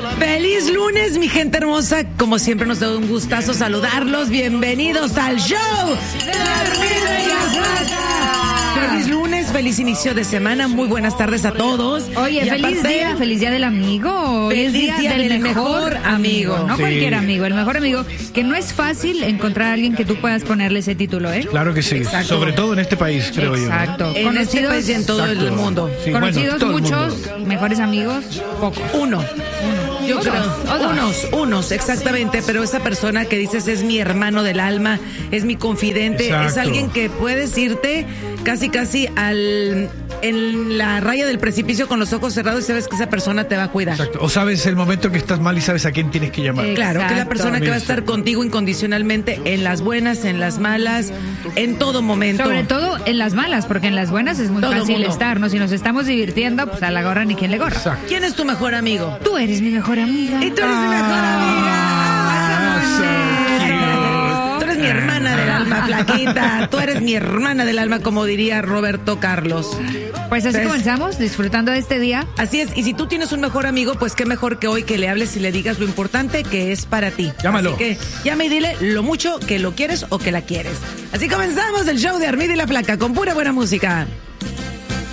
Feliz lunes, mi gente hermosa. Como siempre nos da un gustazo saludarlos. Bienvenidos al show de la Armida y la Flaca. Feliz lunes, feliz inicio de semana. Muy buenas tardes a todos. Oye, feliz día del amigo. Feliz día del mejor amigo. No Sí. cualquier amigo, el mejor amigo. Que no es fácil encontrar a alguien que tú puedas ponerle ese título, ¿eh? Claro que sí, Exacto. sobre todo en este país, creo yo. Exacto. En este país y en todo el Exacto. mundo. Sí, Conocidos bueno, todo el muchos, mundo. mejores amigos, pocos. Uno. Yo O creo. dos, o dos. Unos, exactamente. Pero esa persona que dices es mi hermano del alma, es mi confidente, Exacto. es alguien que puedes irte casi en la raya del precipicio con los ojos cerrados y sabes que esa persona te va a cuidar. Exacto. O sabes el momento que estás mal y sabes a quién tienes que llamar. Claro, que es la Exacto. persona que va a estar contigo incondicionalmente en las buenas, en las malas, en todo momento. Sobre todo en las malas, porque en las buenas es muy Todo fácil mundo. estar, ¿no? Si nos estamos divirtiendo, pues a la gorra ni quien le gorra. Exacto. ¿Quién es tu mejor amigo? Tú eres mi mejor amiga. Y tú eres mi mejor amiga. Tú eres mi hermana del alma, flaquita. Tú eres mi hermana del alma, como diría Roberto Carlos. Pues así ¿Ves? comenzamos, disfrutando de este día. Así es, y si tú tienes un mejor amigo, pues qué mejor que hoy que le hables y le digas lo importante que es para ti. Llámalo. Así que llama y dile lo mucho que lo quieres o que la quieres. Así comenzamos el show de Armida y la Flaca con pura buena música.